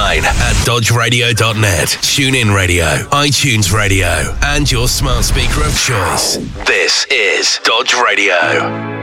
online at dodgeradio.net, TuneIn Radio, iTunes Radio, and your smart speaker of choice. This is Dodge Radio.